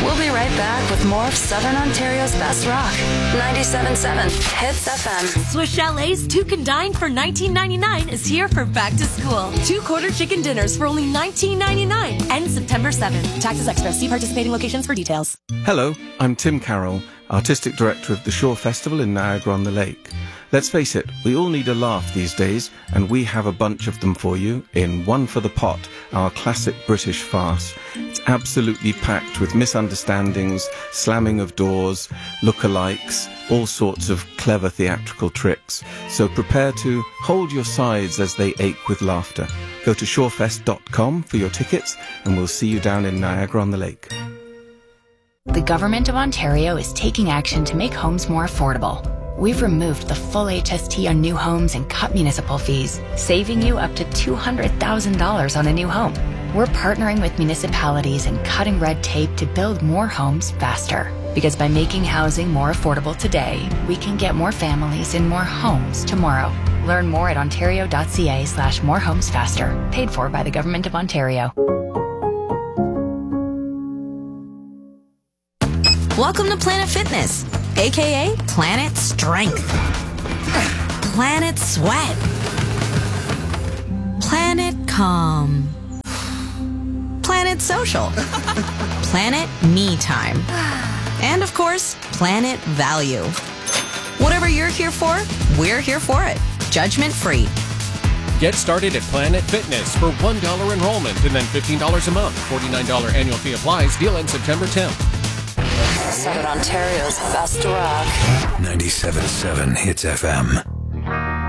We'll be right back with more of Southern Ontario's best rock. 97.7 Hits FM. Swiss Chalet's Two Can Dine for $19.99 is here for back to school. 2 quarter chicken dinners for only $19.99. Ends September 7th. Taxes extra. See participating locations for details. Hello, I'm Tim Carroll, Artistic Director of the Shore Festival in Niagara-on-the-Lake. Let's face it, we all need a laugh these days, and we have a bunch of them for you in One for the Pot, our classic British farce. It's absolutely packed with misunderstandings, slamming of doors, lookalikes, all sorts of clever theatrical tricks. So prepare to hold your sides as they ache with laughter. Go to shorefest.com for your tickets, and we'll see you down in Niagara-on-the-Lake. The Government of Ontario is taking action to make homes more affordable. We've removed the full HST on new homes and cut municipal fees, saving you up to $200,000 on a new home. We're partnering with municipalities and cutting red tape to build more homes faster. Because by making housing more affordable today, we can get more families in more homes tomorrow. Learn more at ontario.ca/morehomesfaster. Paid for by the Government of Ontario. Welcome to Planet Fitness, aka Planet Strength, Planet Sweat, Planet Calm, Planet Social, Planet Me Time, and of course, Planet Value. Whatever you're here for, we're here for it. Judgment free. Get started at Planet Fitness for $1 enrollment and then $15 a month. $49 annual fee applies. Deal ends September 10th. Southern Ontario's best rock. 97.7 Hits FM.